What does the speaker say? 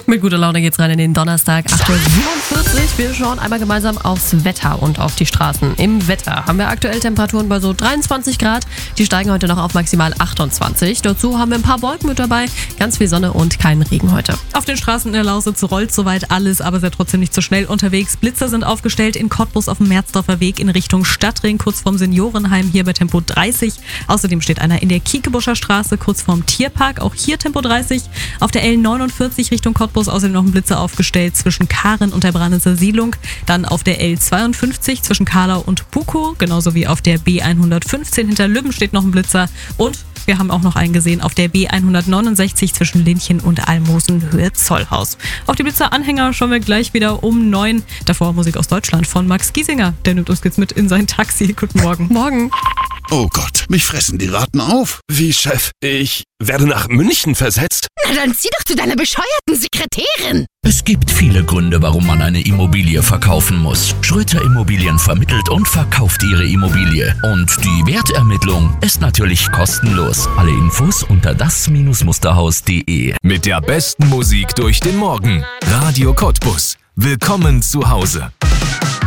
Mit guter Laune geht's rein in den Donnerstag, 8:47 Uhr. Wir schauen einmal gemeinsam aufs Wetter und auf die Straßen. Im Wetter haben wir aktuell Temperaturen bei so 23 Grad. Die steigen heute noch auf maximal 28. Dazu haben wir ein paar Wolken mit dabei, ganz viel Sonne und keinen Regen heute. Auf den Straßen in der Lausitz rollt soweit alles, aber seid trotzdem nicht so schnell unterwegs. Blitzer sind aufgestellt in Cottbus auf dem Merzdorfer Weg in Richtung Stadtring, kurz vorm Seniorenheim, hier bei Tempo 30. Außerdem steht einer in der Kiekebuscher Straße, kurz vorm Tierpark, auch hier Tempo 30. Auf der L49 Richtung Cottbus außerdem noch ein Blitzer aufgestellt zwischen Karen und der Branitzer Siedlung. Dann auf der L52 zwischen Kahlau und Bukow, genauso wie auf der B115 hinter Lübben steht noch ein Blitzer. Und wir haben auch noch einen gesehen auf der B169 zwischen Linchen und Almosen Höhe Zollhaus. Auf die Blitzer-Anhänger schauen wir gleich wieder um 9. Davor Musik aus Deutschland von Max Giesinger. Der nimmt uns jetzt mit in sein Taxi. Guten Morgen. Morgen. Oh Gott, mich fressen die Ratten auf. Wie, Chef? Ich werde nach München versetzt? Na dann zieh doch zu deiner bescheuerten Sekretärin. Es gibt viele Gründe, warum man eine Immobilie verkaufen muss. Schröter Immobilien vermittelt und verkauft ihre Immobilie. Und die Wertermittlung ist natürlich kostenlos. Alle Infos unter das-musterhaus.de. Mit der besten Musik durch den Morgen. Radio Cottbus. Willkommen zu Hause.